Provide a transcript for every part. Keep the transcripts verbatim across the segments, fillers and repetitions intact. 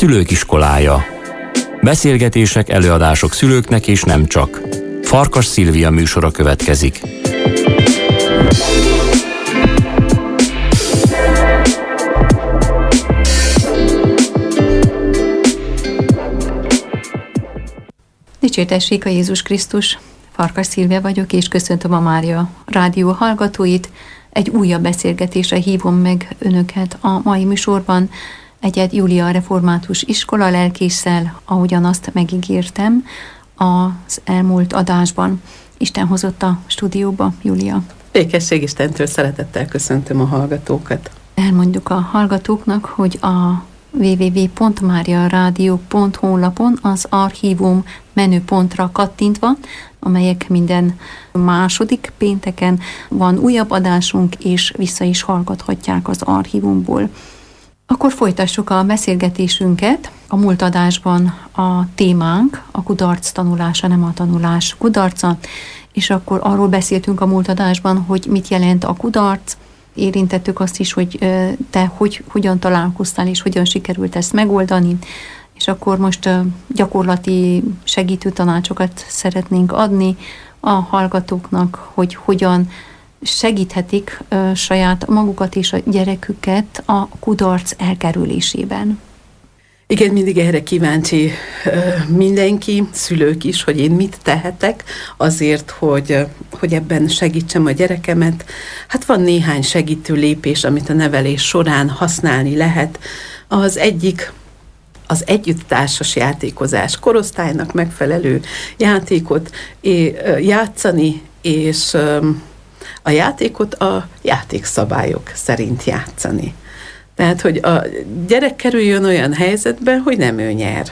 Szülők iskolája. Beszélgetések, előadások szülőknek és nem csak. Farkas Szilvia műsora következik. Dicsértessék a Jézus Krisztus! Farkas Szilvia vagyok, és köszöntöm a Mária rádió hallgatóit. Egy újabb beszélgetésre hívom meg önöket a mai műsorban. Egyed Júlia Református Iskola lelkésszel, ahogyan azt megígértem az elmúlt adásban. Isten hozott a stúdióba, Júlia. Békesség Istentől, szeretettel köszöntöm a hallgatókat. Elmondjuk a hallgatóknak, hogy a double-u double-u double-u pont mária rádió pont honlapon az archívum menüpontra kattintva, amelyek minden második pénteken van újabb adásunk, és vissza is hallgathatják az archívumból. Akkor folytassuk a beszélgetésünket. A múlt adásban a témánk a kudarc tanulása, nem a tanulás kudarca, és akkor arról beszéltünk a múlt adásban, hogy mit jelent a kudarc. Érintettük azt is, hogy te hogy, hogyan találkoztál, és hogyan sikerült ezt megoldani, és akkor most gyakorlati segítő tanácsokat szeretnénk adni a hallgatóknak, hogy hogyan segíthetik saját magukat és a gyereküket a kudarc elkerülésében. Igen, mindig erre kíváncsi mindenki, szülők is, hogy én mit tehetek azért, hogy, hogy ebben segítsem a gyerekemet. Hát van néhány segítő lépés, amit a nevelés során használni lehet. Az egyik az együtttársas játékozás, korosztálynak megfelelő játékot játszani, és a játékot a játékszabályok szerint játszani. Tehát, hogy a gyerek kerüljön olyan helyzetbe, hogy nem ő nyer.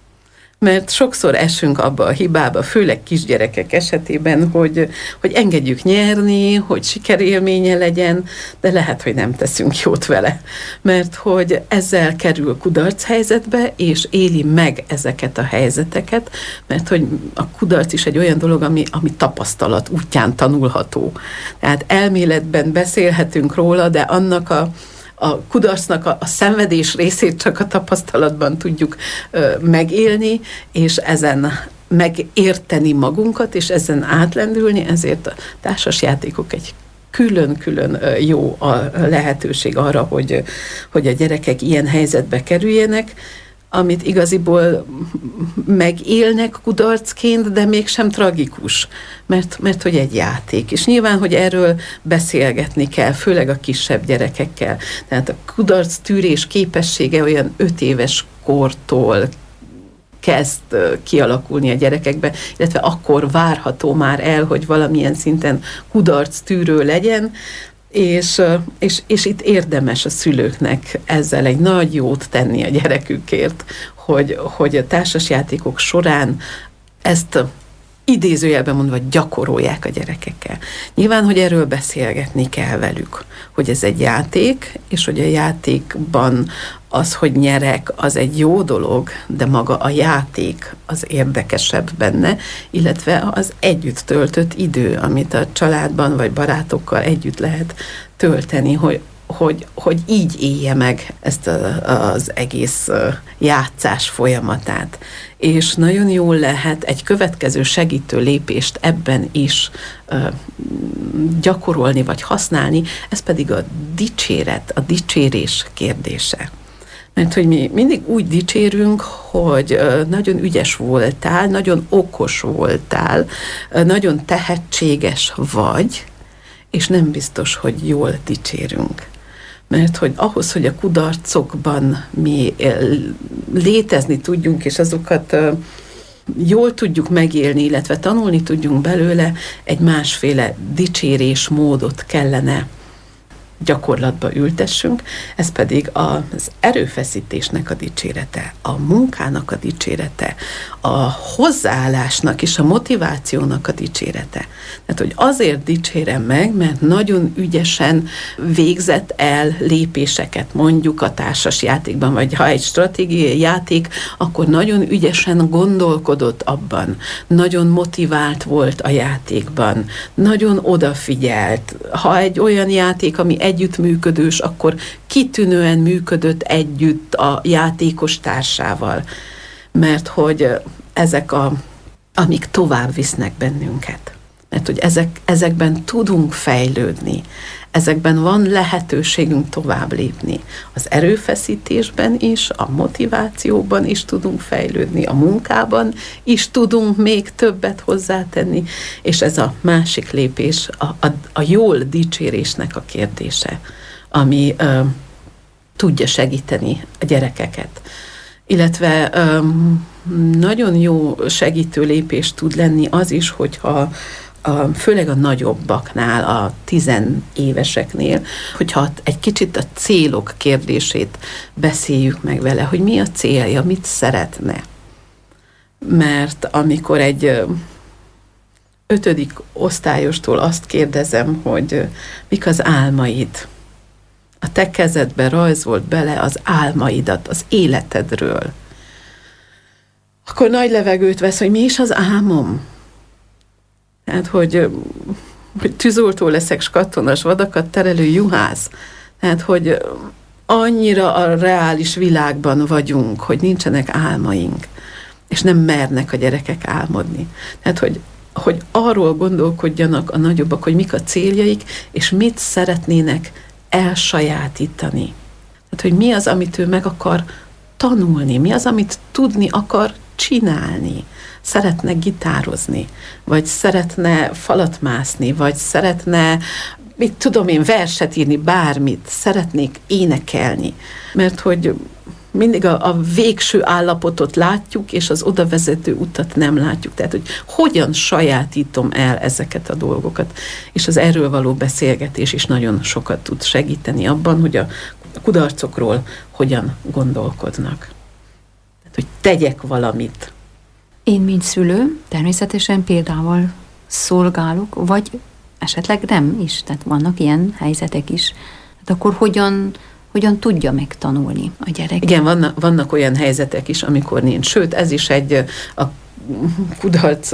Mert sokszor esünk abba a hibába, főleg kisgyerekek esetében, hogy, hogy engedjük nyerni, hogy sikerélménye legyen, de lehet, hogy nem teszünk jót vele. Mert hogy ezzel kerül kudarc helyzetbe, és éli meg ezeket a helyzeteket, mert hogy a kudarc is egy olyan dolog, ami, ami tapasztalat útján tanulható. Tehát elméletben beszélhetünk róla, de annak a A kudarcnak a, a szenvedés részét csak a tapasztalatban tudjuk ö, megélni, és ezen megérteni magunkat, és ezen átlendülni, ezért a társasjátékok egy külön-külön jó a lehetőség arra, hogy, hogy a gyerekek ilyen helyzetbe kerüljenek, amit igaziból megélnek kudarcként, de mégsem tragikus, mert, mert hogy egy játék. És nyilván, hogy erről beszélgetni kell, főleg a kisebb gyerekekkel. Tehát a kudarc tűrés képessége olyan öt éves kortól kezd kialakulni a gyerekekbe, illetve akkor várható már el, hogy valamilyen szinten kudarc tűrő legyen, És, és, és itt érdemes a szülőknek ezzel egy nagy jót tenni a gyerekükért, hogy, hogy a társasjátékok során ezt idézőjelben mondva gyakorolják a gyerekekkel. Nyilván, hogy erről beszélgetni kell velük, hogy ez egy játék, és hogy a játékban az, hogy nyerek, az egy jó dolog, de maga a játék az érdekesebb benne, illetve az együtt töltött idő, amit a családban vagy barátokkal együtt lehet tölteni, hogy Hogy, hogy így élje meg ezt a, az egész játszás folyamatát. És nagyon jól lehet egy következő segítő lépést ebben is uh, gyakorolni vagy használni, ez pedig a dicséret, a dicsérés kérdése. Mert hogy mi mindig úgy dicsérünk, hogy uh, nagyon ügyes voltál, nagyon okos voltál, uh, nagyon tehetséges vagy, és nem biztos, hogy jól dicsérünk. Mert hogy ahhoz, hogy a kudarcokban mi létezni tudjunk, és azokat jól tudjuk megélni, illetve tanulni tudjunk belőle, egy másféle dicsérés módot kellene gyakorlatba ültessünk, ez pedig az erőfeszítésnek a dicsérete, a munkának a dicsérete, a hozzáállásnak és a motivációnak a dicsérete. Tehát, hogy azért dicsérem meg, mert nagyon ügyesen végzett el lépéseket, mondjuk a társas játékban, vagy ha egy stratégiai játék, akkor nagyon ügyesen gondolkodott abban, nagyon motivált volt a játékban, nagyon odafigyelt. Ha egy olyan játék, ami együttműködős, akkor kitűnően működött együtt a játékos társával, mert hogy ezek a, amik tovább visznek bennünket. Mert hogy ezek, ezekben tudunk fejlődni, ezekben van lehetőségünk tovább lépni. Az erőfeszítésben is, a motivációban is tudunk fejlődni, a munkában is tudunk még többet hozzátenni, és ez a másik lépés, a, a, a jól dicsérésnek a kérdése, ami ö, tudja segíteni a gyerekeket. Illetve ö, nagyon jó segítő lépés tud lenni az is, hogyha A, főleg a nagyobbaknál, a tizenéveseknél, hogyha egy kicsit a célok kérdését beszéljük meg vele, hogy mi a célja, mit szeretne. Mert amikor egy ötödik osztályostól azt kérdezem, hogy mik az álmaid, a te kezedbe rajzolt bele az álmaidat, az életedről, akkor nagy levegőt vesz, hogy mi is az álmom. Tehát, hogy, hogy tűzoltó leszek, s katonas, vadakat terelő juhász. Tehát, hogy annyira a reális világban vagyunk, hogy nincsenek álmaink, és nem mernek a gyerekek álmodni. Tehát, hogy, hogy arról gondolkodjanak a nagyobbak, hogy mik a céljaik, és mit szeretnének elsajátítani. Tehát, hogy mi az, amit ő meg akar tanulni, mi az, amit tudni akar csinálni. Szeretne gitározni, vagy szeretne falat mászni, vagy szeretne, mit tudom én, verset írni, bármit, szeretnék énekelni. Mert hogy mindig a, a végső állapotot látjuk, és az oda vezető utat nem látjuk. Tehát, hogy hogyan sajátítom el ezeket a dolgokat. És az erről való beszélgetés is nagyon sokat tud segíteni abban, hogy a kudarcokról hogyan gondolkodnak. Tehát, hogy tegyek valamit. Én, mint szülő, természetesen példával szolgálok, vagy esetleg nem is, tehát vannak ilyen helyzetek is. Hát akkor hogyan, hogyan tudja megtanulni a gyerek? Igen, vannak, vannak olyan helyzetek is, amikor nincs. Sőt, ez is egy a kudarc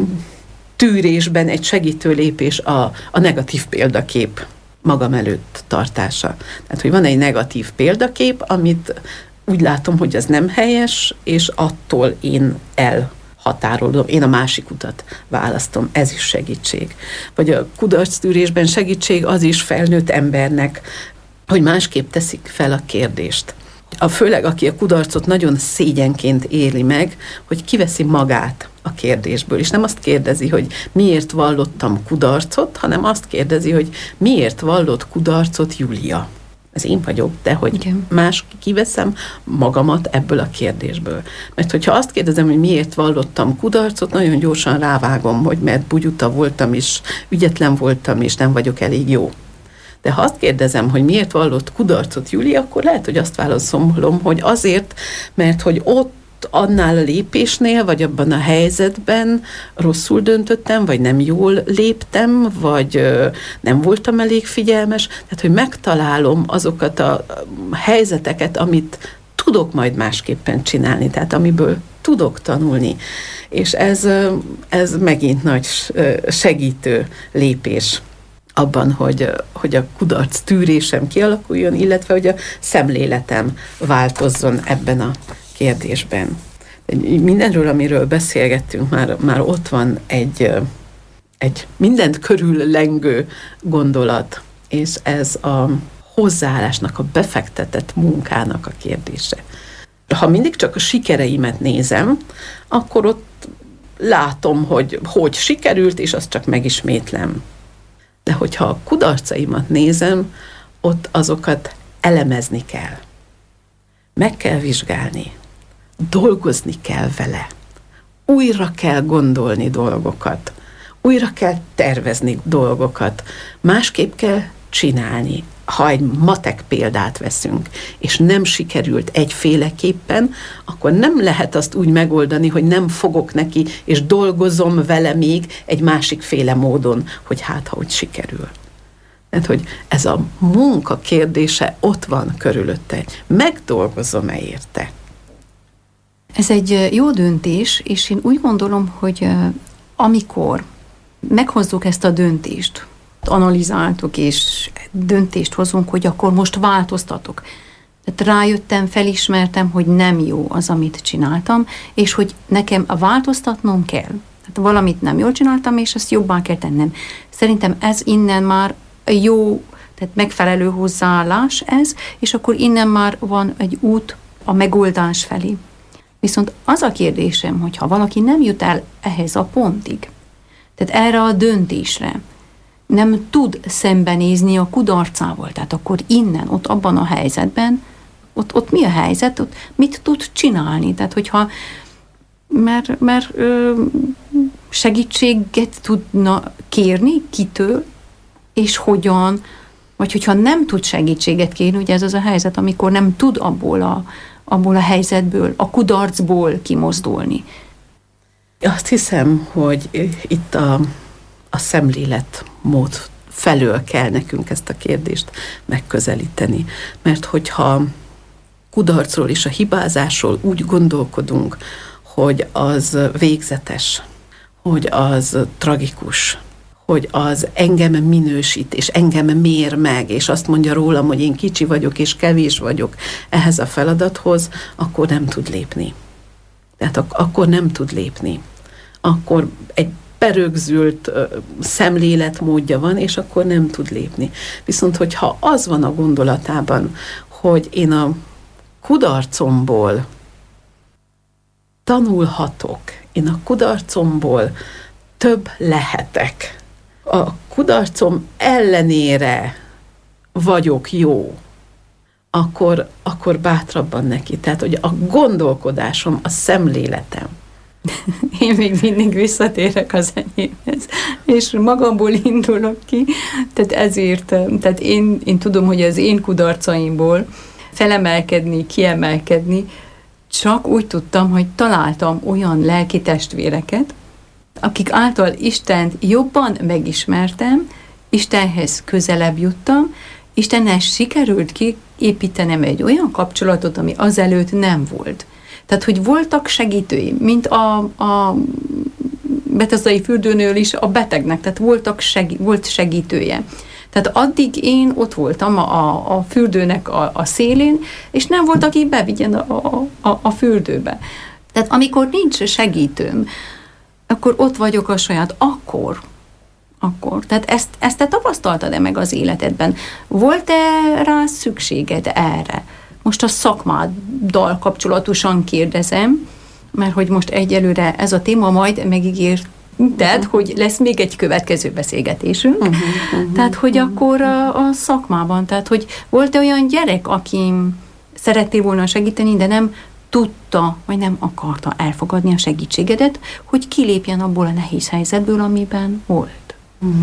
tűrésben egy segítő lépés a, a negatív példakép magam előtt tartása. Tehát, hogy van egy negatív példakép, amit úgy látom, hogy az nem helyes, és attól én elhatárolom, én a másik utat választom, ez is segítség. Vagy a kudarctűrésben segítség az is felnőtt embernek, hogy másképp teszik fel a kérdést. A főleg, aki a kudarcot nagyon szégyenként éli meg, hogy kiveszi magát a kérdésből, és nem azt kérdezi, hogy miért vallottam kudarcot, hanem azt kérdezi, hogy miért vallott kudarcot Júlia. Ez én vagyok, de hogy igen. Más kiveszem magamat ebből a kérdésből. Mert hogyha azt kérdezem, hogy miért vallottam kudarcot, nagyon gyorsan rávágom, hogy mert bugyuta voltam, és ügyetlen voltam, és nem vagyok elég jó. De ha azt kérdezem, hogy miért vallott kudarcot Júlia, akkor lehet, hogy azt válaszolom, hogy azért, mert hogy ott annál a lépésnél, vagy abban a helyzetben rosszul döntöttem, vagy nem jól léptem, vagy ö, nem voltam elég figyelmes. Tehát, hogy megtalálom azokat a helyzeteket, amit tudok majd másképpen csinálni, tehát amiből tudok tanulni. És ez, ez megint nagy segítő lépés abban, hogy, hogy a kudarc tűrésem kialakuljon, illetve hogy a szemléletem változzon ebben a kérdésben. Mindenről, amiről beszélgettünk, már, már ott van egy, egy mindent körül lengő gondolat, és ez a hozzáállásnak, a befektetett munkának a kérdése. Ha mindig csak a sikereimet nézem, akkor ott látom, hogy hogy sikerült, és azt csak megismétlem. De hogyha a kudarcaimat nézem, ott azokat elemezni kell. Meg kell vizsgálni. Dolgozni kell vele. Újra kell gondolni dolgokat. Újra kell tervezni dolgokat. Másképp kell csinálni. Ha egy matek példát veszünk, és nem sikerült egyféleképpen, akkor nem lehet azt úgy megoldani, hogy nem fogok neki, és dolgozom vele még egy másikféle módon, hogy hát, ha úgy sikerül. Tehát, hogy ez a munka kérdése ott van körülötte. Megdolgozom-e érte? Ez egy jó döntés, és én úgy gondolom, hogy amikor meghozzuk ezt a döntést, analizáltuk, és döntést hozunk, hogy akkor most változtatok. Tehát rájöttem, felismertem, hogy nem jó az, amit csináltam, és hogy nekem a változtatnom kell. Tehát valamit nem jól csináltam, és ezt jobbá kell tennem. Szerintem ez innen már jó, tehát megfelelő hozzáállás ez, és akkor innen már van egy út a megoldás felé. Viszont az a kérdésem, hogy ha valaki nem jut el ehhez a pontig, tehát erre a döntésre, nem tud szembenézni a kudarcával, tehát akkor innen, ott abban a helyzetben, ott, ott mi a helyzet, ott mit tud csinálni? Tehát hogyha, mert, mert ö, segítséget tudna kérni kitől, és hogyan, vagy hogyha nem tud segítséget kérni, ugye ez az a helyzet, amikor nem tud abból a, abból a helyzetből, a kudarcból kimozdulni. Azt hiszem, hogy itt a, a szemléletmód felől kell nekünk ezt a kérdést megközelíteni. Mert hogyha kudarcról és a hibázásról úgy gondolkodunk, hogy az végzetes, hogy az tragikus, hogy az engem minősít, és engem mér meg, és azt mondja rólam, hogy én kicsi vagyok, és kevés vagyok ehhez a feladathoz, akkor nem tud lépni. Tehát ak- akkor nem tud lépni. Akkor egy berögzült uh, szemléletmódja van, és akkor nem tud lépni. Viszont, hogyha az van a gondolatában, hogy én a kudarcomból tanulhatok, én a kudarcomból több lehetek, a kudarcom ellenére vagyok jó, akkor, akkor bátrabban neki. Tehát, hogy a gondolkodásom, a szemléletem. Én még mindig visszatérek az enyémhez, és magamból indulok ki, tehát ezért, tehát én, én tudom, hogy az én kudarcaimból felemelkedni, kiemelkedni, csak úgy tudtam, hogy találtam olyan lelki testvéreket, akik által Istent jobban megismertem, Istenhez közelebb juttam, Istennel sikerült kiépítenem egy olyan kapcsolatot, ami azelőtt nem volt. Tehát, hogy voltak segítői, mint a, a Bethesdai fürdőnől is a betegnek, tehát voltak seg, volt segítője. Tehát addig én ott voltam a, a fürdőnek a, a szélén, és nem volt, aki bevigyen a, a, a fürdőbe. Tehát amikor nincs segítőm, akkor ott vagyok a saját, akkor, akkor. Tehát ezt, ezt te tapasztaltad-e meg az életedben? Volt-e rá szükséged erre? Most a szakmáddal kapcsolatosan kérdezem, mert hogy most egyelőre ez a téma, majd megígérted, uh-huh. hogy lesz még egy következő beszélgetésünk. Uh-huh, uh-huh, tehát, hogy uh-huh. akkor a, a szakmában, tehát, hogy volt-e olyan gyerek, aki szerettél volna segíteni, de nem tudta, vagy nem akarta elfogadni a segítségedet, hogy kilépjen abból a nehéz helyzetből, amiben volt. Uh-huh.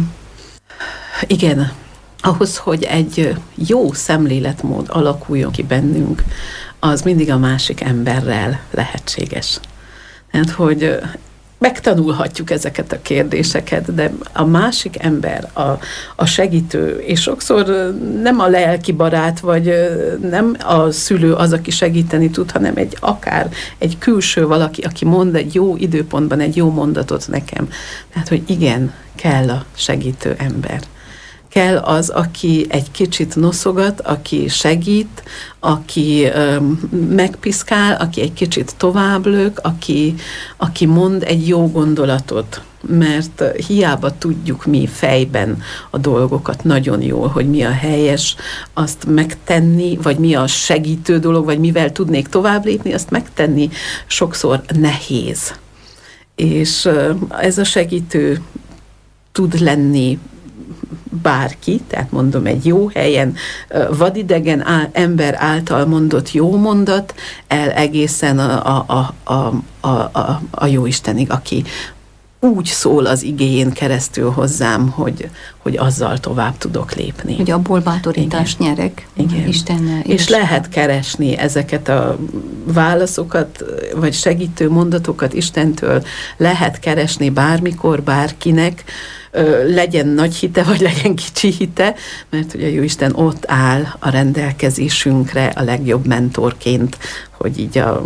Igen. Ahhoz, hogy egy jó szemléletmód alakuljon ki bennünk, az mindig a másik emberrel lehetséges. Tehát, hogy megtanulhatjuk ezeket a kérdéseket, de a másik ember, a, a segítő, és sokszor nem a lelki barát, vagy nem a szülő az, aki segíteni tud, hanem egy akár egy külső valaki, aki mond egy jó időpontban egy jó mondatot nekem. Tehát, hogy igen, kell a segítő ember. Kell az, aki egy kicsit noszogat, aki segít, aki um, megpiszkál, aki egy kicsit tovább lök, aki, aki mond egy jó gondolatot, mert hiába tudjuk mi fejben a dolgokat nagyon jól, hogy mi a helyes, azt megtenni, vagy mi a segítő dolog, vagy mivel tudnék tovább lépni, azt megtenni sokszor nehéz. És uh, ez a segítő tud lenni bárki, tehát mondom, egy jó helyen, vadidegen á, ember által mondott jó mondat, el egészen a, a, a, a, a, a Jóistenig, aki úgy szól az igéjén keresztül hozzám, hogy, hogy azzal tovább tudok lépni. Hogy abból bátorítást nyerek. Igen. Istennel. És lehet keresni ezeket a válaszokat, vagy segítő mondatokat Istentől, lehet keresni bármikor, bárkinek, legyen nagy hite, vagy legyen kicsi hite, mert ugye Jóisten ott áll a rendelkezésünkre a legjobb mentorként, hogy így a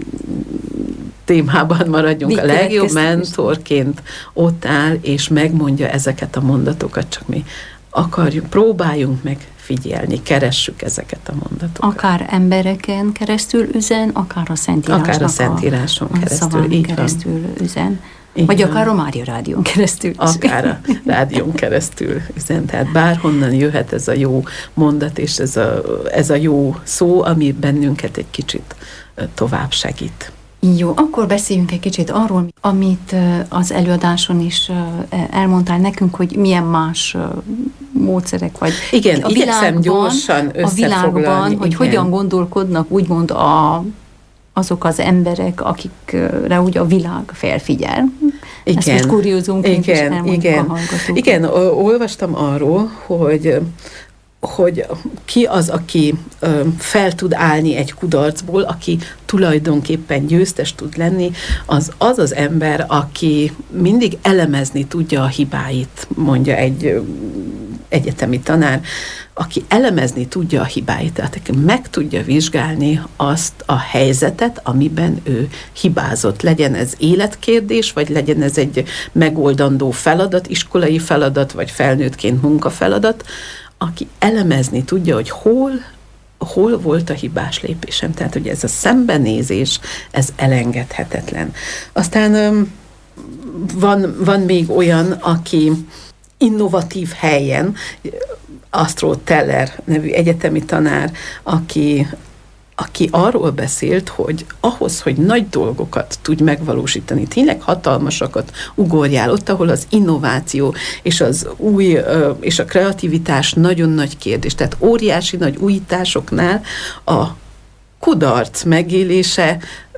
témában maradjunk, Mi a legjobb mentorként ott áll, és megmondja ezeket a mondatokat, csak mi akarjuk, próbáljunk meg figyelni, keressük ezeket a mondatokat. Akár embereken keresztül üzen, akár a Szentírásnak akár a Szentíráson a, keresztül, a így keresztül van. üzen. Így Vagy van. akár a Mária Rádión keresztül. Akár a rádión keresztül üzen. Tehát bárhonnan jöhet ez a jó mondat, és ez a, ez a jó szó, ami bennünket egy kicsit tovább segít. Jó, akkor beszéljünk egy kicsit arról, amit az előadáson is elmondtál nekünk, hogy milyen más módszerek vagy. Igen, a igyekszem gyorsan összefoglalni. A világban, hogy igen. hogyan gondolkodnak úgymond a, azok az emberek, akikre úgy a világ felfigyel. Igen, ezt most kuriózumként is elmondjuk igen, a hallgatók. Igen, olvastam arról, hogy hogy ki az, aki ö, fel tud állni egy kudarcból, aki tulajdonképpen győztes tud lenni, az az az ember, aki mindig elemezni tudja a hibáit, mondja egy ö, egyetemi tanár, aki elemezni tudja a hibáit, tehát aki meg tudja vizsgálni azt a helyzetet, amiben ő hibázott. Legyen ez életkérdés, vagy legyen ez egy megoldandó feladat, iskolai feladat, vagy felnőttként munkafeladat, aki elemezni tudja, hogy hol, hol volt a hibás lépésem. Tehát, hogy ez a szembenézés, ez elengedhetetlen. Aztán van, van még olyan, aki innovatív helyen, Astro Teller nevű egyetemi tanár, aki, aki arról beszélt, hogy ahhoz, hogy nagy dolgokat tudj megvalósítani, tényleg hatalmasakat ugorjál ott, ahol az innováció és az új és a kreativitás nagyon nagy kérdés. Tehát óriási nagy újításoknál a kudarc megélése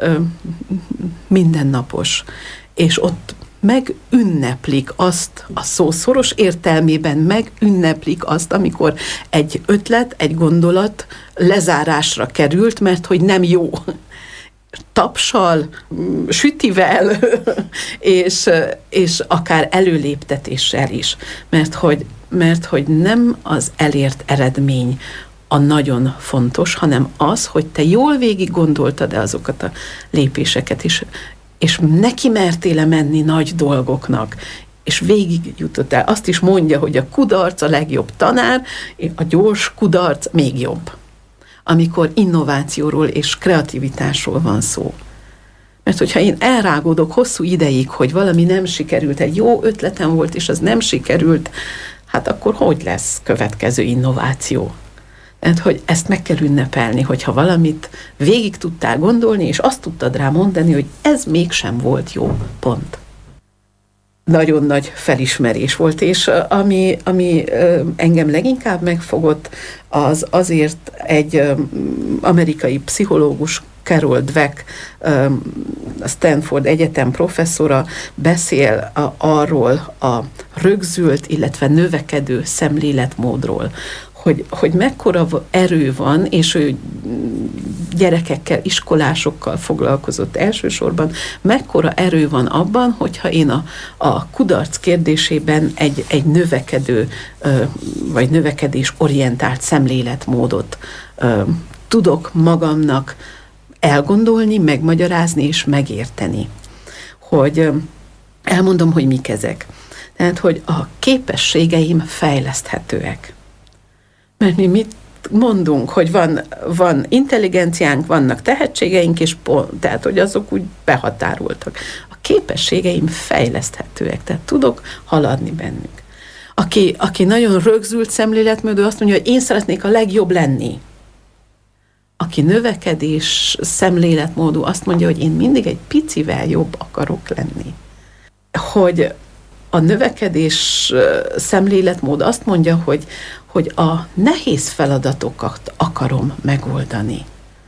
mindennapos. És ott megünneplik azt, a szó szoros értelmében megünneplik azt, amikor egy ötlet, egy gondolat lezárásra került, mert hogy nem jó. Tapsal, sütivel, és, és akár előléptetéssel is. Mert hogy, mert hogy nem az elért eredmény a nagyon fontos, hanem az, hogy te jól végig gondoltad-e azokat a lépéseket is, és neki mertél-e menni nagy dolgoknak, és végig jutott el. Azt is mondja, hogy a kudarc a legjobb tanár, a gyors kudarc még jobb. Amikor innovációról és kreativitásról van szó. Mert hogyha én elrágódok hosszú ideig, hogy valami nem sikerült, egy jó ötletem volt, és az nem sikerült, hát akkor hogy lesz következő innováció? Tehát, hogy ezt meg kell ünnepelni, hogyha valamit végig tudtál gondolni, és azt tudtad rá mondani, hogy ez mégsem volt jó, pont. Nagyon nagy felismerés volt, és ami, ami engem leginkább megfogott, az azért egy amerikai pszichológus, Carol Dweck, a Stanford Egyetem professzora beszél arról a rögzült, illetve növekedő szemléletmódról, Hogy, hogy mekkora erő van, és ő gyerekekkel, iskolásokkal foglalkozott elsősorban, mekkora erő van abban, hogyha én a, a kudarc kérdésében egy, egy növekedő, vagy növekedésorientált szemléletmódot tudok magamnak elgondolni, megmagyarázni és megérteni. Hogy elmondom, hogy mik ezek. Tehát, hogy a képességeim fejleszthetőek. Mert mi mit mondunk, hogy van, van intelligenciánk, vannak tehetségeink, és pont, tehát, hogy azok úgy behatároltak. A képességeim fejleszthetőek, tehát tudok haladni bennük. Aki, aki nagyon rögzült szemléletmódú, azt mondja, hogy én szeretnék a legjobb lenni. Aki növekedés szemléletmódú, azt mondja, hogy én mindig egy picivel jobb akarok lenni. Hogy a növekedés szemléletmód azt mondja, hogy, hogy a nehéz feladatokat akarom megoldani.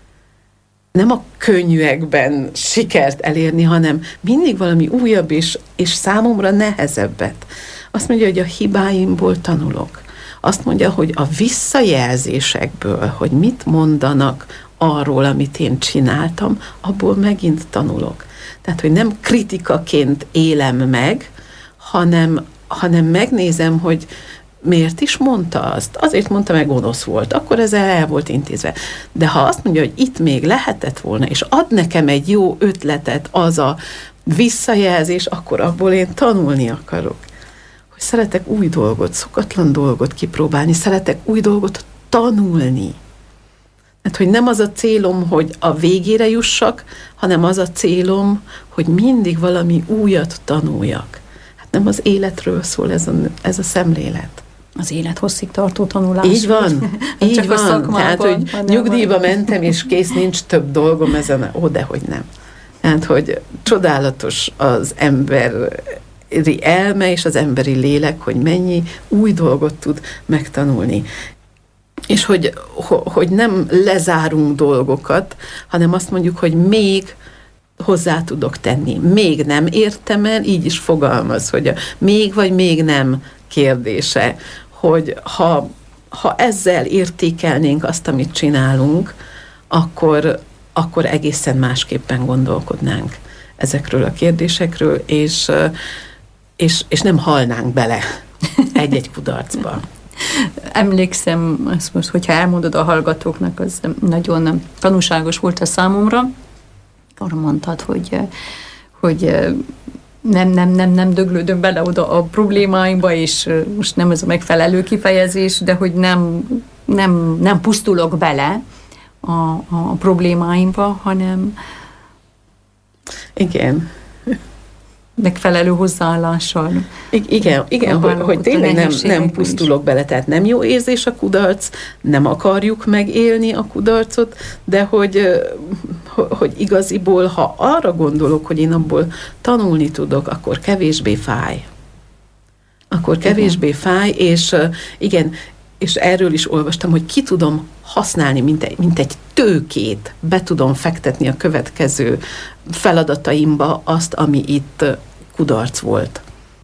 Nem a könnyűekben sikert elérni, hanem mindig valami újabb és, és számomra nehezebbet. Azt mondja, hogy a hibáimból tanulok. Azt mondja, hogy a visszajelzésekből, hogy mit mondanak arról, amit én csináltam, abból megint tanulok. Tehát, hogy nem kritikaként élem meg, hanem, hanem megnézem, hogy miért is mondta azt? Azért mondta, meg gonosz volt. Akkor ez el volt intézve. De ha azt mondja, hogy itt még lehetett volna, és ad nekem egy jó ötletet, az a visszajelzés, akkor abból én tanulni akarok. hogy szeretek új dolgot, szokatlan dolgot kipróbálni, szeretek új dolgot tanulni. Hát, hogy nem az a célom, hogy a végére jussak, hanem az a célom, hogy mindig valami újat tanuljak. Hát nem az életről szól ez a, ez a szemlélet. Az élet hosszig tartó tanulás. Így van, így van. Tehát, hogy nyugdíjba van. Mentem, és kész, nincs több dolgom ezen, ó, dehogy nem. Tehát, hogy csodálatos az emberi elme és az emberi lélek, hogy mennyi új dolgot tud megtanulni. És hogy, hogy nem lezárunk dolgokat, hanem azt mondjuk, hogy még hozzá tudok tenni. Még nem értem el, így is fogalmaz, hogy a még vagy még nem kérdése, hogy ha, ha ezzel értékelnénk azt, amit csinálunk, akkor, akkor egészen másképpen gondolkodnánk ezekről a kérdésekről, és, és, és nem halnánk bele egy-egy kudarcba. Emlékszem, azt most, hogyha elmondod a hallgatóknak, az nagyon tanúságos volt a számomra. Arra mondtad, hogy, hogy nem, nem, nem, nem döglődöm bele oda a problémáimba, és most nem ez a megfelelő kifejezés, de hogy nem, nem, nem pusztulok bele a, a problémáimba, hanem igen. megfelelő hozzáállással. I- igen, igen hogy, hogy tényleg nem, nem pusztulok bele, tehát nem jó érzés a kudarc, nem akarjuk megélni a kudarcot, de hogy, hogy igaziból, ha arra gondolok, hogy én abból tanulni tudok, akkor kevésbé fáj. Akkor kevésbé igen. fáj, és igen, és erről is olvastam, hogy ki tudom használni, mint egy, mint egy tőkét, be tudom fektetni a következő feladataimba azt, ami itt kudarc volt.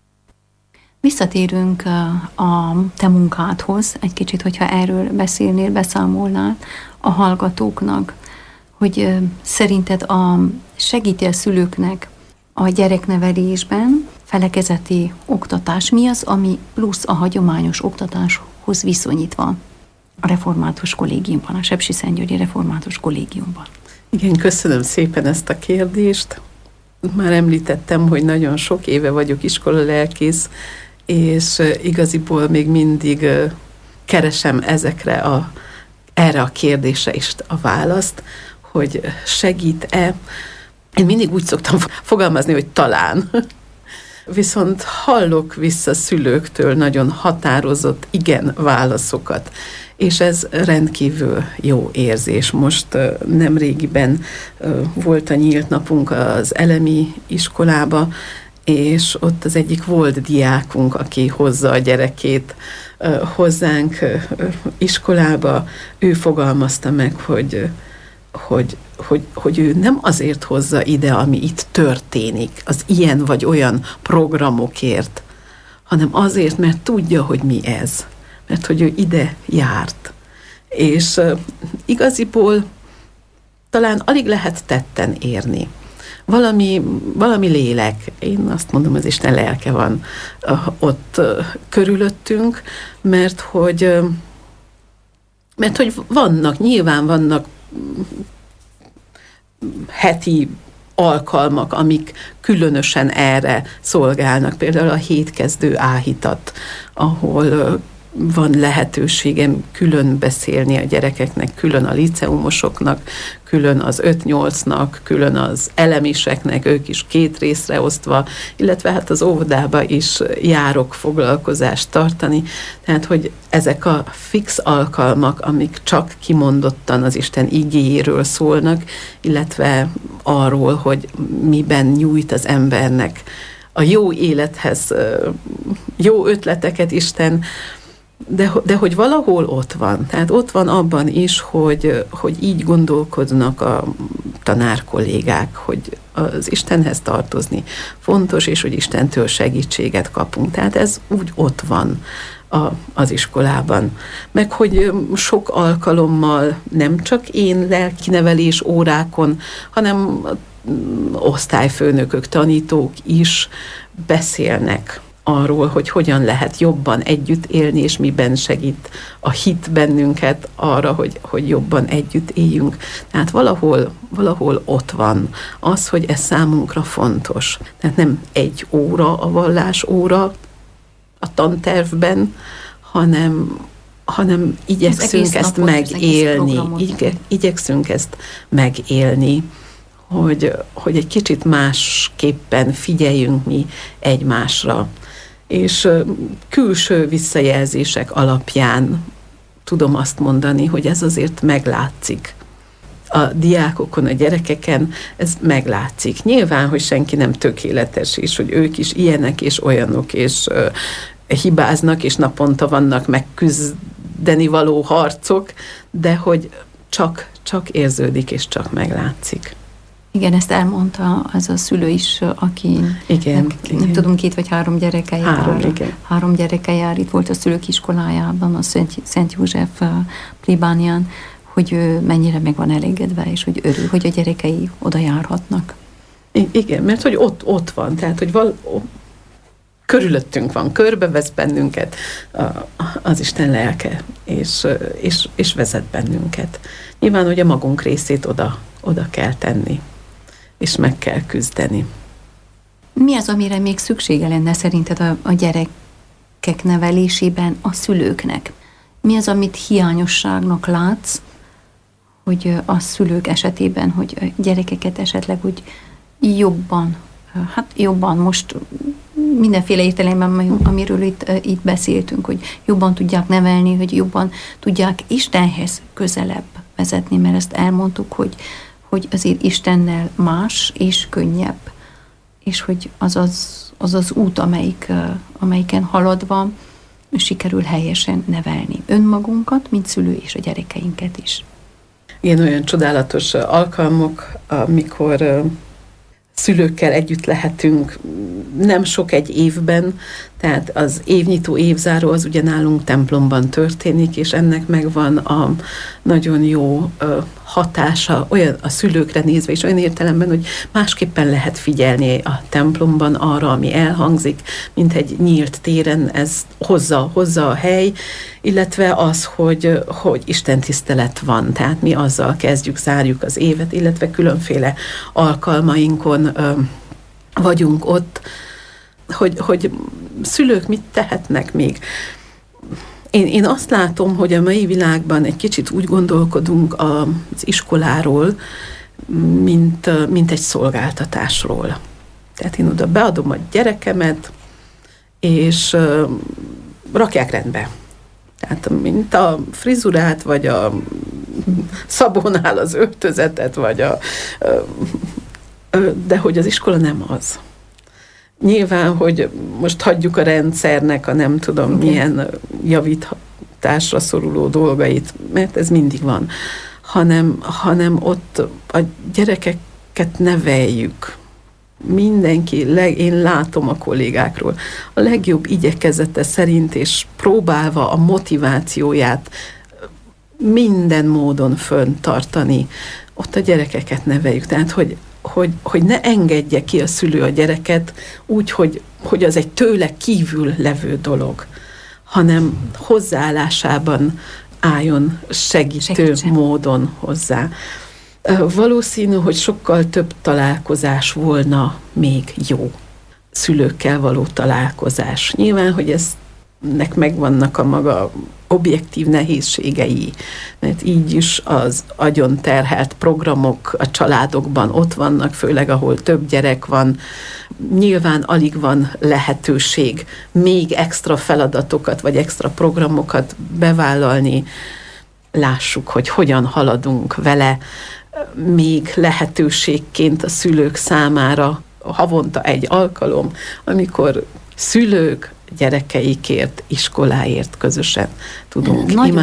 Visszatérünk a te munkádhoz, egy kicsit, hogyha erről beszélnél, beszámolnál a hallgatóknak, hogy szerinted a segíti a szülőknek a gyereknevelésben felekezeti oktatás. Mi az, ami plusz a hagyományos oktatáshoz viszonyítva a református kollégiumban, a Sepsiszentgyörgyi Református Kollégiumban? Igen, köszönöm szépen ezt a kérdést. Már említettem, hogy nagyon sok éve vagyok iskolalelkész, és igaziból még mindig keresem ezekre a, erre a kérdésre is a választ, hogy segít-e. Én mindig úgy szoktam fogalmazni, hogy talán. Viszont hallok vissza szülőktől nagyon határozott igen válaszokat, és ez rendkívül jó érzés. Most nemrégiben volt a nyílt napunk az elemi iskolába, és ott az egyik volt diákunk, aki hozza a gyerekét hozzánk iskolába, ő fogalmazta meg, hogy Hogy, hogy, hogy ő nem azért hozza ide, ami itt történik, az ilyen vagy olyan programokért, hanem azért, mert tudja, hogy mi ez. Mert hogy ő ide járt. És uh, igaziból talán alig lehet tetten érni. Valami, valami lélek, én azt mondom, az Isten lelke van uh, ott uh, körülöttünk, mert hogy, uh, mert hogy vannak, nyilván vannak heti alkalmak, amik különösen erre szolgálnak. Például a hétkezdő áhítat, ahol van lehetőségem külön beszélni a gyerekeknek, külön a liceumosoknak, külön az öt-nyolcnak, külön az elemiseknek, ők is két részre osztva, illetve hát az óvodába is járok foglalkozást tartani. Tehát, hogy ezek a fix alkalmak, amik csak kimondottan az Isten igéjéről szólnak, illetve arról, hogy miben nyújt az embernek a jó élethez jó ötleteket Isten, De, de hogy valahol ott van. Tehát ott van abban is, hogy, hogy így gondolkodnak a tanárkollégák, hogy az Istenhez tartozni fontos, és hogy Istentől segítséget kapunk. Tehát ez úgy ott van a, az iskolában. Meg hogy sok alkalommal nem csak én lelkinevelés órákon, hanem osztályfőnökök, tanítók is beszélnek arról, hogy hogyan lehet jobban együtt élni, és miben segít a hit bennünket arra, hogy, hogy jobban együtt éljünk. Tehát valahol, valahol ott van az, hogy ez számunkra fontos. Tehát nem egy óra a vallás óra, a tantervben, hanem, hanem igyekszünk ezt napot, megélni. Igye, igyekszünk ezt megélni, hogy, hogy egy kicsit másképpen figyeljünk mi egymásra. És külső visszajelzések alapján tudom azt mondani, hogy ez azért meglátszik. A diákokon, a gyerekeken ez meglátszik. Nyilván, hogy senki nem tökéletes, és hogy ők is ilyenek és olyanok, és uh, hibáznak, és naponta vannak megküzdeni való harcok, de hogy csak, csak érződik, és csak meglátszik. Igen, ezt elmondta az a szülő is, aki igen, nem, igen. nem tudom, két vagy három gyereke jár. Három, igen. Három gyereke jár, itt volt a szülők iskolájában, a Szent, Szent József plébánián, hogy ő mennyire meg van elégedve, és hogy örül, hogy a gyerekei oda járhatnak. I- igen, mert hogy ott, ott van, tehát, hogy val- körülöttünk van, körbevesz bennünket az Isten lelke, és, és, és vezet bennünket. Nyilván, hogy a magunk részét oda, oda kell tenni, és meg kell küzdeni. Mi az, amire még szüksége lenne szerinted a, a gyerekek nevelésében a szülőknek? Mi az, amit hiányosságnak látsz, hogy a szülők esetében, hogy a gyerekeket esetleg úgy jobban, hát jobban most mindenféle értelemben, amiről itt, itt beszéltünk, hogy jobban tudják nevelni, hogy jobban tudják Istenhez közelebb vezetni, mert ezt elmondtuk, hogy, hogy azért Istennel más és könnyebb, és hogy az az, az, az út, amelyik, amelyiken haladva sikerül helyesen nevelni önmagunkat, mint szülő és a gyerekeinket is. Ilyen olyan csodálatos alkalmak, amikor szülőkkel együtt lehetünk, nem sok egy évben, tehát az évnyitó évzáró az ugye nálunk templomban történik, és ennek megvan a nagyon jó hatása olyan a szülőkre nézve, és olyan értelemben, hogy másképpen lehet figyelni a templomban arra, ami elhangzik, mint egy nyílt téren, ez hozza, hozza a hely, illetve az, hogy, hogy istentisztelet van, tehát mi azzal kezdjük, zárjuk az évet, illetve különféle alkalmainkon ö, vagyunk ott, hogy, hogy szülők mit tehetnek még. Én, én azt látom, hogy a mai világban egy kicsit úgy gondolkodunk az iskoláról, mint, mint egy szolgáltatásról. Tehát én oda beadom a gyerekemet, és uh, rakják rendbe. Tehát mint a frizurát, vagy a szabónál az öltözetet, vagy a... Uh, de hogy az iskola nem az. Nyilván, hogy most hagyjuk a rendszernek a nem tudom okay. milyen javításra szoruló dolgait, mert ez mindig van, hanem, hanem ott a gyerekeket neveljük. Mindenki, leg, én látom a kollégákról, a legjobb igyekezete szerint, és próbálva a motivációját minden módon fönntartani, ott a gyerekeket neveljük. Tehát, hogy Hogy, hogy ne engedje ki a szülő a gyereket úgy, hogy, hogy az egy tőle kívül levő dolog, hanem hozzáállásában álljon segítő Segítsen. módon hozzá. Valószínű, hogy sokkal több találkozás volna még jó. Szülőkkel való találkozás. Nyilván, hogy eznek megvannak a maga objektív nehézségei, mert így is az agyon terhelt programok a családokban ott vannak, főleg ahol több gyerek van. Nyilván alig van lehetőség még extra feladatokat vagy extra programokat bevállalni. Lássuk, hogy hogyan haladunk vele, még lehetőségként a szülők számára havonta egy alkalom, amikor szülők gyerekeikért, iskoláért közösen tudunk imádkozni.